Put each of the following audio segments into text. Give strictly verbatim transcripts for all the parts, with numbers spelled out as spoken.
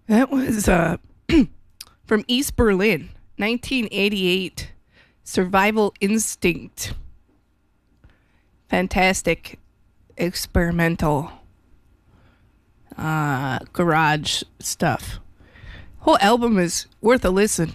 That was uh, from East Berlin, nineteen eighty-eight. Survival Instinct. Fantastic experimental uh, garage stuff. Whole album is worth a listen.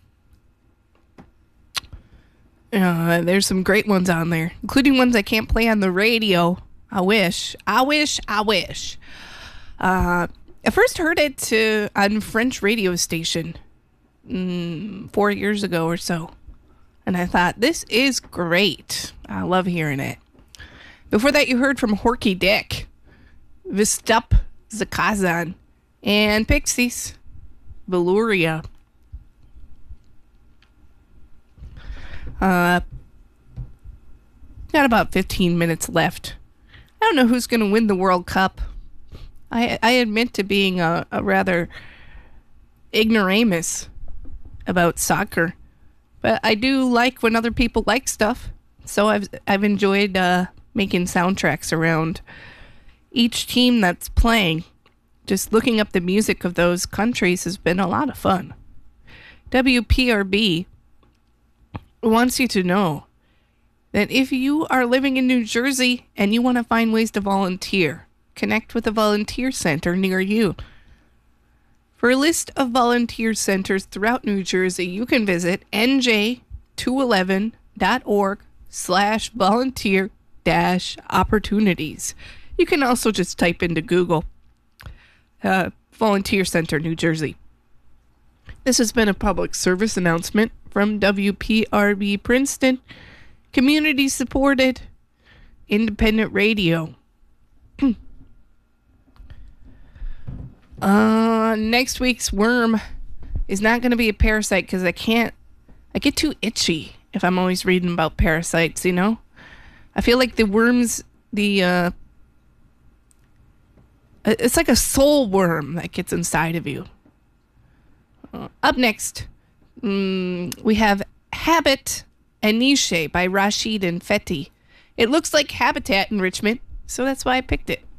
Uh, there's some great ones on there, including ones I can't play on the radio. I wish. I wish. I wish. Uh, I first heard it uh, on French radio station mm, four years ago or so. And I thought, this is great. I love hearing it. Before that, you heard from Horky Dick, Vistup Zakazan, and Pixies, Valuria. Uh, got about fifteen minutes left. I don't know who's going to win the World Cup. I I admit to being a, a rather ignoramus about soccer, but I do like when other people like stuff. So I've I've enjoyed uh, making soundtracks around each team that's playing. Just looking up the music of those countries has been a lot of fun. W P R B wants you to know that if you are living in New Jersey and you want to find ways to volunteer, connect with a volunteer center near you. For a list of volunteer centers throughout New Jersey, you can visit n j two eleven dot org slash volunteer dash opportunities. You can also just type into Google uh, Volunteer Center, New Jersey. This has been a public service announcement from W P R B Princeton, community supported, independent radio. uh, next week's worm is not going to be a parasite because I can't, I get too itchy if I'm always reading about parasites, you know? I feel like the worms, the, uh, it's like a soul worm that gets inside of you. Uh, up next, um, we have Habit and Niche by Rashid and Fetti. It looks like habitat enrichment, so that's why I picked it.